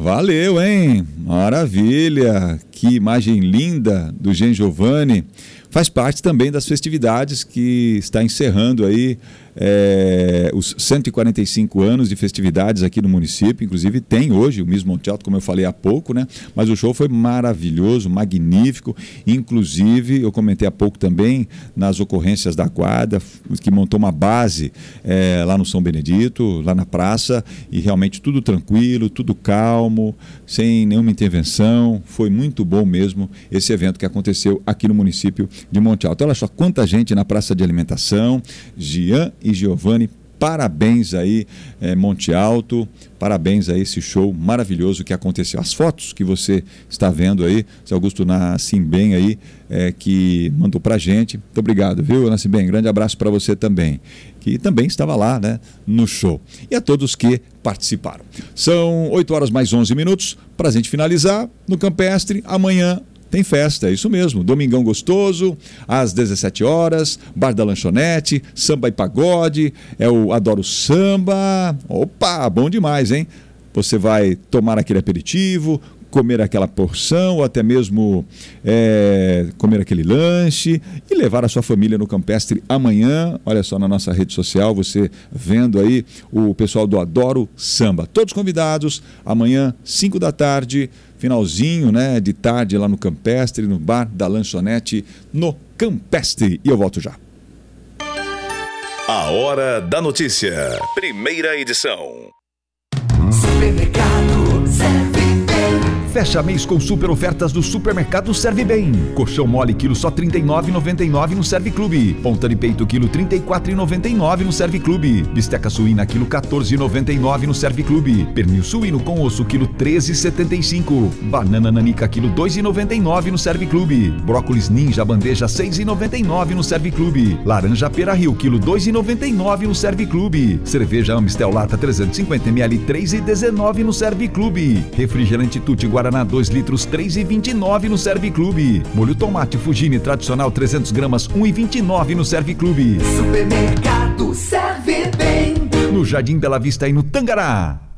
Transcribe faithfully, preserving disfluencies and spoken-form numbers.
Valeu, hein? Maravilha! Que imagem linda do Gen Giovanni. Faz parte também das festividades que está encerrando aí é, os cento e quarenta e cinco anos de festividades aqui no município. Inclusive tem hoje o Miss Monte Alto, como eu falei há pouco, né? Mas o show foi maravilhoso, magnífico. Inclusive, eu comentei há pouco também nas ocorrências da guarda, que montou uma base é, lá no São Benedito, lá na praça, e realmente tudo tranquilo, tudo calmo, sem nenhuma intervenção. Foi muito bom mesmo esse evento que aconteceu aqui no município de Monte Alto. Olha só quanta gente na praça de alimentação. Jean e Giovanni, parabéns aí, é, Monte Alto, parabéns a esse show maravilhoso que aconteceu. As fotos que você está vendo aí, Zé Augusto Nascimben aí, é, que mandou pra gente. Muito obrigado, viu, Nascimben? Grande abraço para você também, que também estava lá, né, no show. E a todos que participaram. São oito horas mais onze minutos, para a gente finalizar no Campestre. Amanhã tem festa, é isso mesmo, Domingão Gostoso, às dezessete horas, Bar da Lanchonete, Samba e Pagode, é o Adoro Samba. Opa, bom demais, hein? Você vai tomar aquele aperitivo, comer aquela porção, ou até mesmo é, comer aquele lanche e levar a sua família no Campestre amanhã. Olha só na nossa rede social, você vendo aí o pessoal do Adoro Samba. Todos convidados, amanhã, cinco da tarde, finalzinho, né, de tarde lá no Campestre, no Bar da Lanchonete, no Campestre. E eu volto já. A Hora da Notícia, primeira edição. Supermercado Serve Bem. Fecha mês com super ofertas do Supermercado Serve Bem. Colchão mole quilo só trinta e nove reais e noventa e nove centavos no Serve Clube. Ponta de peito quilo trinta e quatro reais e noventa e nove centavos no Serve Clube. Bisteca suína quilo quatorze reais e noventa e nove centavos no Serve Clube. Pernil suíno com osso quilo treze reais e setenta e cinco centavos. Banana nanica quilo dois reais e noventa e nove centavos no Serve Clube. Brócolis ninja bandeja seis reais e noventa e nove centavos no Serve Clube. Laranja pera rio quilo dois reais e noventa e nove centavos no Serve Clube. Cerveja Amstel lata trezentos e cinquenta mililitros três reais e dezenove centavos no Serve Clube. Refrigerante Tutti Guaraná dois litros três reais e vinte e nove centavos no Serve Clube. Molho tomate Fugini tradicional trezentos gramas um real e vinte e nove centavos no Serve Clube. Supermercado Serve Bem. No Jardim Bela Vista e no Tangará.